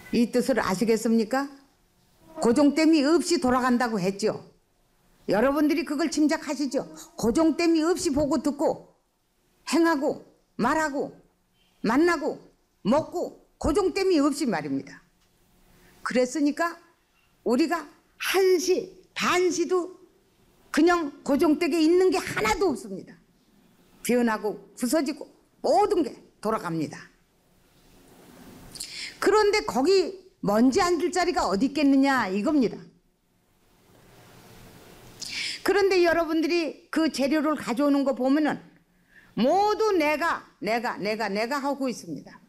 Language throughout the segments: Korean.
이 뜻을 아시겠습니까? 고정됨이 없이 돌아간다고 했죠. 여러분들이 그걸 짐작하시죠? 고정됨이 없이 보고 듣고 행하고 말하고 만나고 먹고 고정됨이 없이 말입니다. 그랬으니까 우리가 한시 반시도 그냥 고정되게 있는 게 하나도 없습니다. 변하고 부서지고 모든 게 돌아갑니다. 그런데 거기 먼지 앉을 자리가 어디 있겠느냐 이겁니다. 그런데 여러분들이 그 재료를 가져오는 거 보면은 모두 내가 하고 있습니다.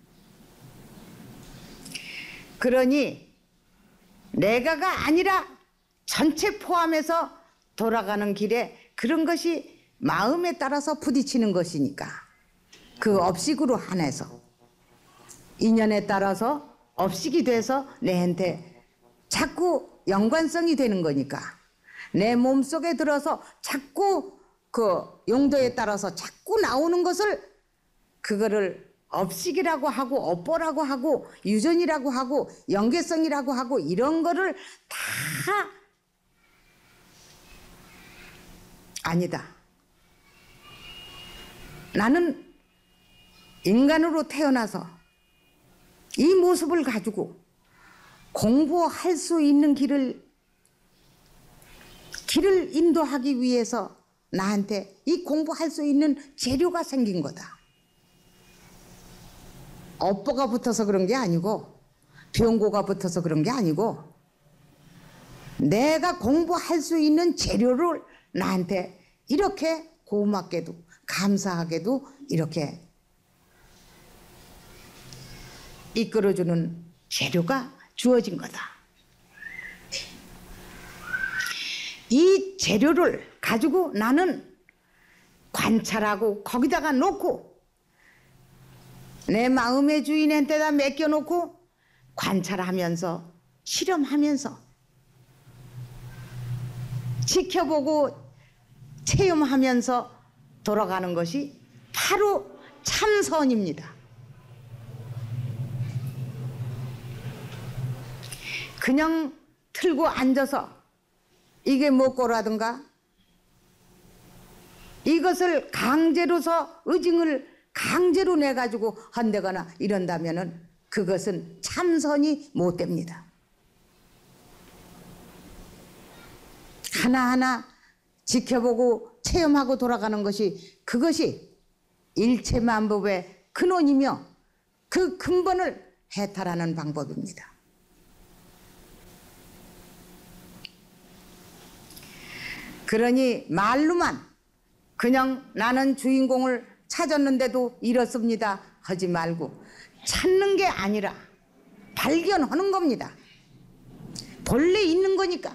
그러니 내가가 아니라 전체 포함해서 돌아가는 길에 그런 것이 마음에 따라서 부딪히는 것이니까 그 업식으로 한해서 인연에 따라서 업식이 돼서 내한테 자꾸 연관성이 되는 거니까 내 몸속에 들어서 자꾸 그 용도에 따라서 자꾸 나오는 것을 그거를 업식이라고 하고 업보라고 하고 유전이라고 하고 연계성이라고 하고 이런 거를 다 아니다. 나는 인간으로 태어나서 이 모습을 가지고 공부할 수 있는 길을 인도하기 위해서 나한테 이 공부할 수 있는 재료가 생긴 거다. 업보가 붙어서 그런 게 아니고 병고가 붙어서 그런 게 아니고 내가 공부할 수 있는 재료를 나한테 이렇게 고맙게도 감사하게도 이렇게 이끌어주는 재료가 주어진 거다. 이 재료를 가지고 나는 관찰하고 거기다가 놓고 내 마음의 주인한테다 맡겨놓고 관찰하면서 실험하면서 지켜보고 체험하면서 돌아가는 것이 바로 참선입니다. 그냥 틀고 앉아서 이게 뭐고라든가 이것을 강제로서 의징을 강제로 내가지고 한다거나 이런다면은 그것은 참선이 못 됩니다. 하나하나 지켜보고 체험하고 돌아가는 것이 그것이 일체만법의 근원이며 그 근본을 해탈하는 방법입니다. 그러니 말로만 그냥 나는 주인공을 찾았는데도 이렇습니다 하지 말고 찾는 게 아니라 발견하는 겁니다. 본래 있는 거니까.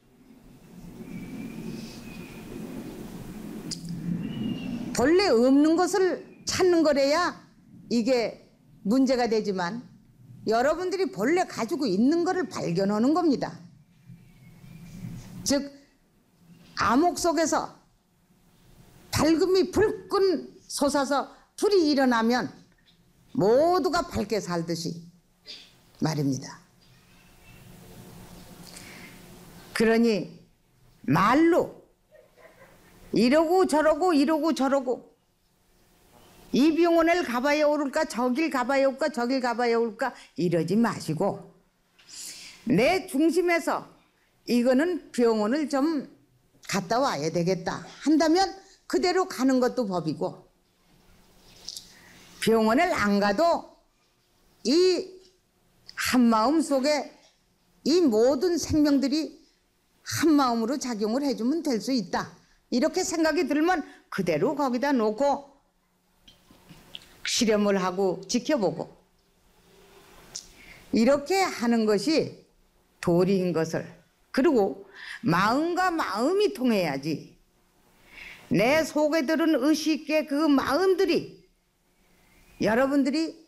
본래 없는 것을 찾는 거래야 이게 문제가 되지만 여러분들이 본래 가지고 있는 거를 발견하는 겁니다. 즉 암흑 속에서 밝음이 불끈 솟아서 불이 일어나면 모두가 밝게 살듯이 말입니다. 그러니 말로 이러고 저러고 이 병원을 가봐야 오를까 저길 가봐야 올까 저길 가봐야 올까 이러지 마시고 내 중심에서 이거는 병원을 좀 갔다 와야 되겠다 한다면 그대로 가는 것도 법이고 병원을 안 가도 이 한마음 속에 이 모든 생명들이 한마음으로 작용을 해주면 될 수 있다. 이렇게 생각이 들면 그대로 거기다 놓고 실험을 하고 지켜보고 이렇게 하는 것이 도리인 것을 그리고 마음과 마음이 통해야지 내 속에 들은 의식의 그 마음들이 여러분들이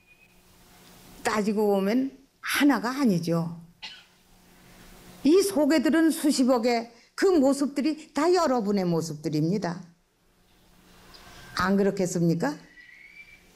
따지고 보면 하나가 아니죠. 이 속에 들은 수십억의 그 모습들이 다 여러분의 모습들입니다. 안 그렇겠습니까?